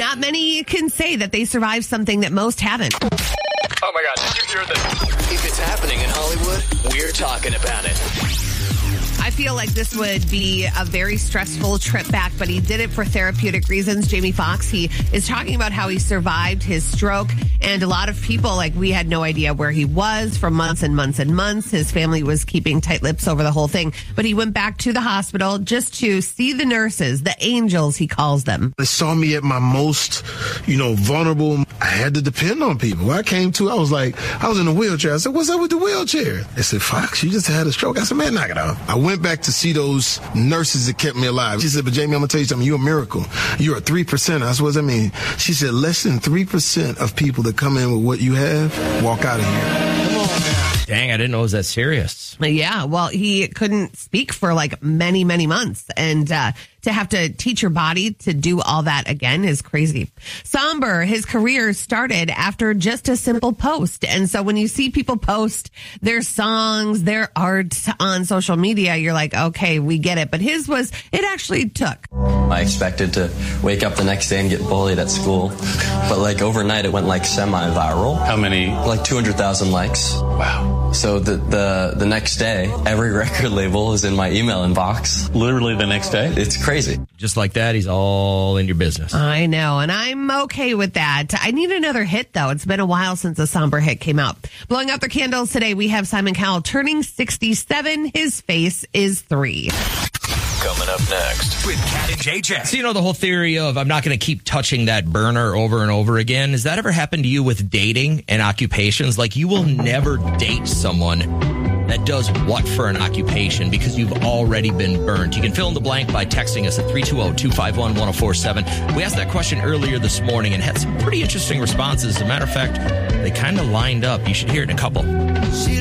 Not many can say that they survived something that most haven't. Oh my God, did you hear this? If it's happening in Hollywood, we're talking about it. I feel like this would be a very stressful trip back, but he did it for therapeutic reasons. Jamie Foxx, he is talking about how he survived his stroke, and a lot of people, like, we had no idea where he was for months and months and months. His family was keeping tight lips over the whole thing, but he went back to the hospital just to see the nurses, the angels, he calls them. They saw me at my most, vulnerable. I had to depend on people. When I was like, I was in a wheelchair. I said, what's up with the wheelchair? They said, Fox, you just had a stroke. I said, man, knock it off. I went back to see those nurses that kept me alive. She said, but Jamie, I'm going to tell you something. You're a miracle. You're a 3%. I said, what does that mean? She said, less than 3% of people that come in with what you have walk out of here. Come on, man. Dang, I didn't know it was that serious. Yeah, well, he couldn't speak for like many, many months. And to have to teach your body to do all that again is crazy. Somber, his career started after just a simple post. And so when you see people post their songs, their art on social media, you're like, okay, we get it. But his it actually took. I expected to wake up the next day and get bullied at school. But like overnight, it went like semi-viral. How many? Like 200,000 likes. Wow. So the next day, every record label is in my email inbox. Literally the next day? It's crazy. Just like that, he's all in your business. I know, and I'm okay with that. I need another hit, though. It's been a while since a somber hit came out. Blowing out their candles today, we have Simon Cowell turning 67. His face is 3. Coming up next with Cat and JJ. So, the whole theory of I'm not going to keep touching that burner over and over again. Has that ever happened to you with dating and occupations? Like, you will never date someone that does what for an occupation because you've already been burned. You can fill in the blank by texting us at 320-251-1047. We asked that question earlier this morning and had some pretty interesting responses. As a matter of fact, they kind of lined up. You should hear it in a couple.